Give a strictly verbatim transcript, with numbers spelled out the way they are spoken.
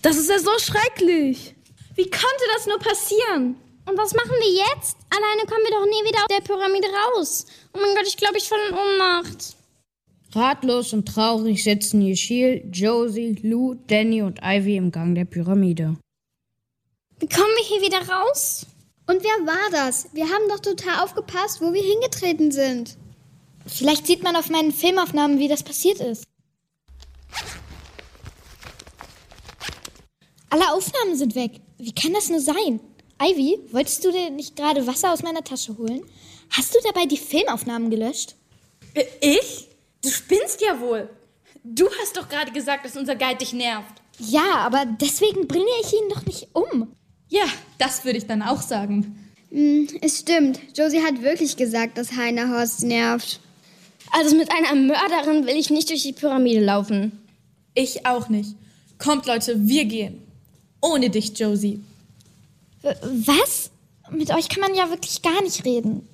Das ist ja so schrecklich. Wie konnte das nur passieren? Und was machen wir jetzt? Alleine kommen wir doch nie wieder aus der Pyramide raus. Oh mein Gott, ich glaube, ich falle in Ohnmacht. Ratlos und traurig sitzen Yeşil, Josie, Lou, Danny und Ivy im Gang der Pyramide. Wie kommen wir hier wieder raus? Und wer war das? Wir haben doch total aufgepasst, wo wir hingetreten sind. Vielleicht sieht man auf meinen Filmaufnahmen, wie das passiert ist. Alle Aufnahmen sind weg. Wie kann das nur sein? Ivy, wolltest du dir nicht gerade Wasser aus meiner Tasche holen? Hast du dabei die Filmaufnahmen gelöscht? Äh, ich? Du spinnst ja wohl. Du hast doch gerade gesagt, dass unser Guide dich nervt. Ja, aber deswegen bringe ich ihn doch nicht um. Ja, das würde ich dann auch sagen. Mm, es stimmt. Josie hat wirklich gesagt, dass Heiner Horst nervt. Also mit einer Mörderin will ich nicht durch die Pyramide laufen. Ich auch nicht. Kommt, Leute, wir gehen. Ohne dich, Josie. W- Was? Mit euch kann man ja wirklich gar nicht reden.